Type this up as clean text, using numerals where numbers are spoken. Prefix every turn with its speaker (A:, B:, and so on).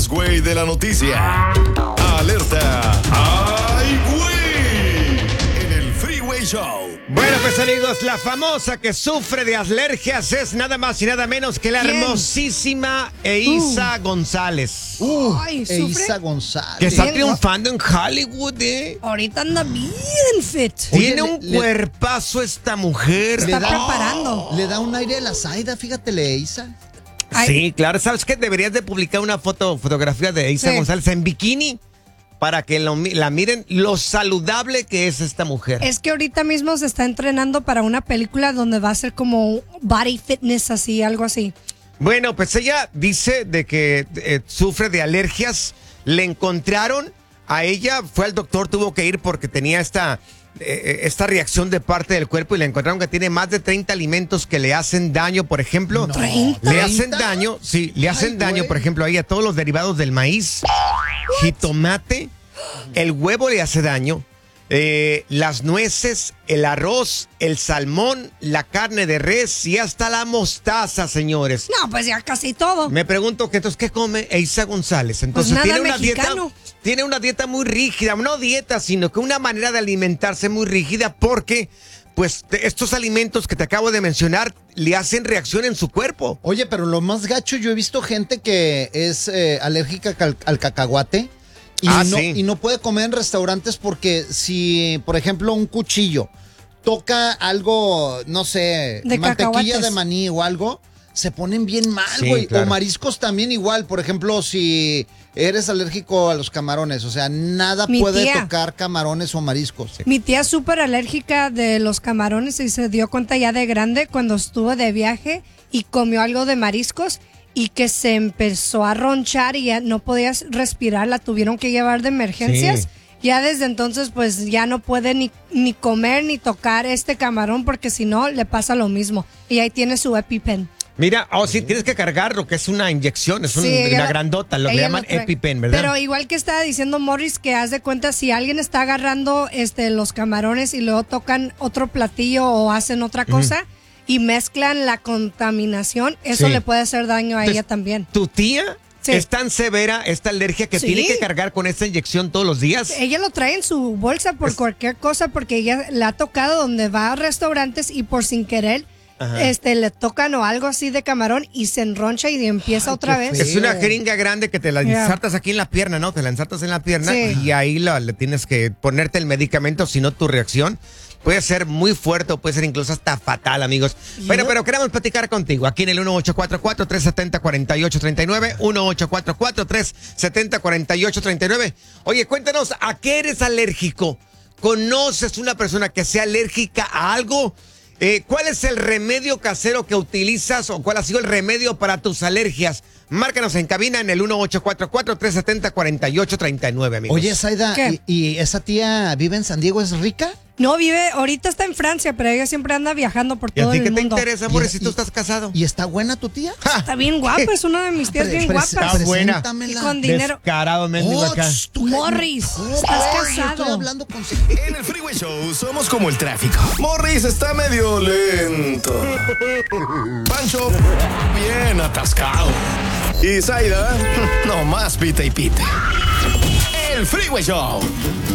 A: más güey de la noticia. Alerta. ¡Ay, güey! En el Freeway Show.
B: Bueno, pues amigos, la famosa que sufre de alergias es nada más y nada menos que la hermosísima Eiza González.
C: Ay, ¿sufre?
D: Eiza González.
B: Que está triunfando en Hollywood,
C: Ahorita anda bien fit.
B: Tiene un cuerpazo esta mujer.
C: Está preparando.
D: Le da un aire a la Zaida, fíjatele, Eiza.
B: Sí, claro. ¿Sabes qué? Deberías de publicar una fotografía de Eiza González en bikini para que la miren lo saludable que es esta mujer.
C: Es que ahorita mismo se está entrenando para una película donde va a ser como body fitness, así, algo así.
B: Bueno, pues ella dice de que sufre de alergias. Le encontraron a ella, fue al doctor, tuvo que ir porque tenía esta reacción de parte del cuerpo y le encontraron que tiene más de 30 alimentos que le hacen daño, por ejemplo.
D: No.
C: ¿30?
B: Le hacen daño, sí, le hacen daño,
D: güey.
B: por ejemplo, ahí a todos los derivados del maíz, jitomate, el huevo le hace daño, las nueces, el arroz, el salmón, la carne de res y hasta la mostaza, señores.
C: No, pues ya casi todo.
B: Me pregunto que entonces, ¿qué come Eiza González? Entonces,
C: Pues nada
B: tiene tiene una dieta muy rígida, no dieta, sino que una manera de alimentarse muy rígida porque, pues, estos alimentos que te acabo de mencionar le hacen reacción en su cuerpo.
D: Oye, pero lo más gacho, yo he visto gente que es alérgica al cacahuate y no puede comer en restaurantes porque si, por ejemplo, un cuchillo toca algo, no sé,
C: De
D: mantequilla
C: cacahuates.
D: de maní o algo, se ponen bien mal,
B: Sí,
D: güey.
B: claro.
D: O mariscos también igual. Por ejemplo, si eres alérgico a los camarones, o sea, nada
C: Mi
D: puede
C: tía.
D: tocar camarones o mariscos.
C: Mi tía es súper alérgica de los camarones y se dio cuenta ya de grande cuando estuvo de viaje y comió algo de mariscos y que se empezó a ronchar y ya no podía respirar, la tuvieron que llevar de emergencias.
B: Sí.
C: Ya desde entonces pues ya no puede ni comer ni tocar este camarón porque si no le pasa lo mismo. Y ahí tiene su EpiPen.
B: Mira, sí, tienes que cargarlo, que es una inyección, es
C: Sí,
B: una grandota, lo que
C: ella
B: llaman
C: lo trae.
B: EpiPen, ¿verdad?
C: Pero igual que estaba diciendo Morris, que haz de cuenta, si alguien está agarrando los camarones y luego tocan otro platillo o hacen otra cosa y mezclan la contaminación, eso
B: Sí.
C: le puede hacer daño a
B: Entonces,
C: ella también.
B: ¿Tu tía
C: Sí.
B: es tan severa esta alergia que
C: Sí.
B: tiene que cargar con esta inyección todos los días?
C: Ella lo trae en su bolsa por cualquier cosa porque ella le ha tocado donde va a restaurantes y por sin querer le tocan o algo así de camarón y se enroncha y empieza otra
D: qué
C: vez.
D: feo.
B: Es una jeringa grande que te la
C: Yeah.
B: ensartas aquí en la pierna, ¿no? Te la ensartas en la pierna
C: Sí.
B: y ahí le tienes que ponerte el medicamento, si no tu reacción puede ser muy fuerte o puede ser incluso hasta fatal, amigos. Bueno, pero queremos platicar contigo aquí en el 1844-370-4839, 1844-370-4839. Oye, cuéntanos, ¿a qué eres alérgico? ¿Conoces una persona que sea alérgica a algo? ¿Cuál es el remedio casero que utilizas o cuál ha sido el remedio para tus alergias? Márcanos en cabina en el 1844-370-4839, amigos.
D: Oye, Zaida,
C: ¿Qué?
D: ¿y esa tía vive en San Diego? ¿Es rica?
C: No, ahorita está en Francia, pero ella siempre anda viajando por
B: ¿Y a
C: todo
B: ti
C: el
B: qué te
C: mundo.
B: interesa, amor,
D: Y-
B: si tú estás casado?
D: ¿Y está buena tu tía?
C: Está bien guapa, es una de mis tías bien guapas.
B: Está buena.
D: Preséntamela.
C: Y con dinero.
B: Descarado, mendigo acá.
C: Morris, estás
D: Yo
C: casado.
D: estoy hablando con...
A: En el Freeway Show somos como el tráfico. Morris está medio lento. Pancho, bien atascado. Y Zaida, nomás pita y pita. El Freeway Show.